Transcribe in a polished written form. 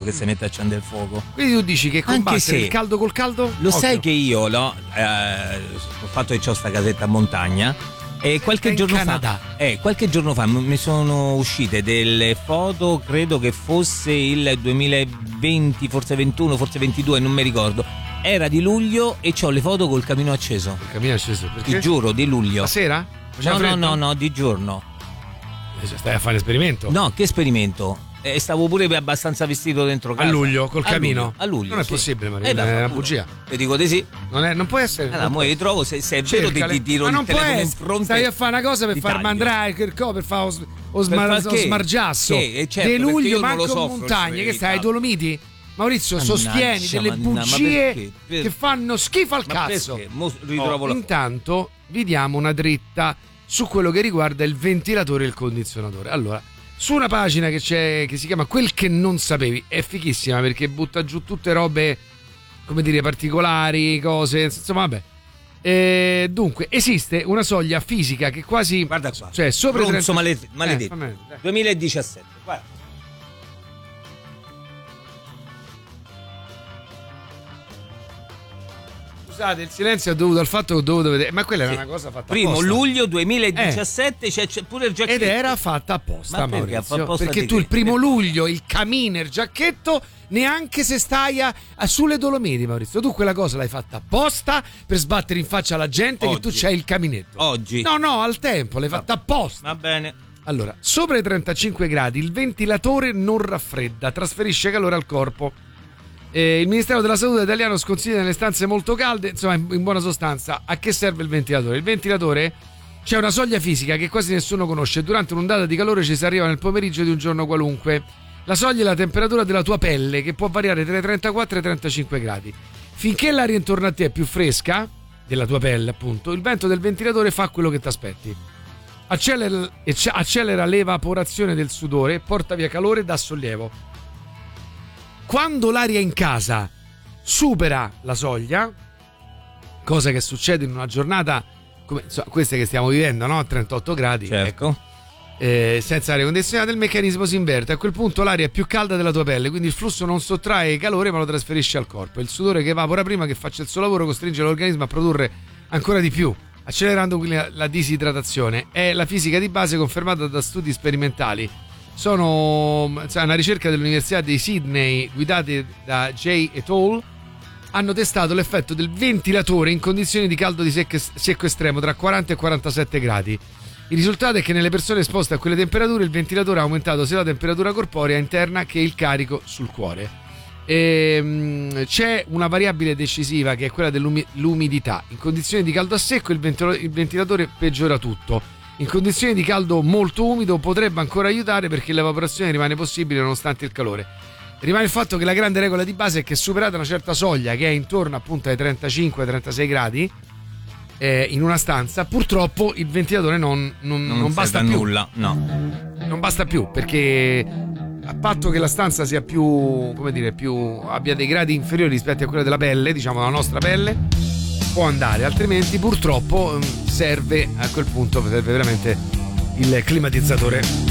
che si mette a accendere il fuoco. Quindi tu dici che combattere il caldo col caldo? Lo sai che io ho fatto che c'ho sta casetta a montagna e qualche giorno fa mi sono uscite delle foto, credo che fosse il 2020, forse 21, forse 22, non mi ricordo. Era di luglio e c'ho le foto col camino acceso. Il camino acceso perché? Ti giuro, di luglio. La sera? No, di giorno. Stai a fare l'esperimento? No, che esperimento? Stavo pure abbastanza vestito dentro casa. A luglio, col camino? A luglio. Non è possibile, Maria, è una bugia. Ti dico di sì. Non può essere. Allora, mo' ritrovo, se è vero ti tiro il telefono in fronte. Stai a fare una cosa per far mandare per fare lo smargiasso. Certo, di luglio manco montagne, che stai ai Dolomiti? Maurizio, sostieni delle bugie che fanno schifo al cazzo. Intanto vi diamo una dritta su quello che riguarda il ventilatore e il condizionatore. Allora, su una pagina che c'è, che si chiama Quel che non sapevi, è fighissima perché butta giù tutte robe, come dire, particolari, cose, insomma, vabbè. Dunque, esiste una soglia fisica che quasi, guarda qua, cioè sopra Ronzo maledetto, 2017, guarda. Scusate, il silenzio è dovuto al fatto che ho dovuto vedere, ma quella era una cosa fatta apposta. 1 luglio 2017 c'è pure il giacchetto. Ed era fatta apposta, Maurizio, apposta perché tu il 1 luglio il camino, il giacchetto, neanche se stai sulle Dolomiti, Maurizio, tu quella cosa l'hai fatta apposta per sbattere in faccia alla gente che tu c'hai il caminetto. Oggi? No, al tempo, l'hai fatta apposta. Va bene. Allora, sopra i 35 gradi il ventilatore non raffredda, trasferisce calore al corpo. Il Ministero della Salute italiano sconsiglia nelle stanze molto calde. Insomma, in buona sostanza, a che serve il ventilatore? Il ventilatore, c'è una soglia fisica che quasi nessuno conosce. Durante un'ondata di calore ci si arriva nel pomeriggio di un giorno qualunque. La soglia è la temperatura della tua pelle, che può variare tra i 34 e i 35 gradi. Finché l'aria intorno a te è più fresca, della tua pelle appunto, il vento del ventilatore fa quello che ti aspetti. Accelera l'evaporazione del sudore e porta via calore e dà sollievo. Quando l'aria in casa supera la soglia, cosa che succede in una giornata come queste che stiamo vivendo, no? A 38 gradi, certo. Senza aria condizionata, il meccanismo si inverte. A quel punto l'aria è più calda della tua pelle, quindi il flusso non sottrae calore ma lo trasferisce al corpo. Il sudore che evapora prima che faccia il suo lavoro costringe l'organismo a produrre ancora di più, accelerando quindi la disidratazione. È la fisica di base confermata da studi sperimentali. Sono una ricerca dell'Università di Sydney guidati da Jay et al. Hanno testato l'effetto del ventilatore in condizioni di caldo di secco estremo tra 40 e 47 gradi. Il risultato è che nelle persone esposte a quelle temperature il ventilatore ha aumentato sia la temperatura corporea interna che il carico sul cuore. C'è una variabile decisiva che è quella dell'umidità. In condizioni di caldo a secco il ventilatore peggiora tutto. In condizioni di caldo molto umido potrebbe ancora aiutare perché l'evaporazione rimane possibile nonostante il calore. Rimane il fatto che la grande regola di base è che superata una certa soglia, che è intorno appunto ai 35-36 gradi, in una stanza, purtroppo il ventilatore non basta più. Nulla, no. Non basta più, perché a patto che la stanza sia più, come dire, abbia dei gradi inferiori rispetto a quella della pelle, diciamo la nostra pelle, può andare, altrimenti purtroppo serve a quel punto veramente il climatizzatore.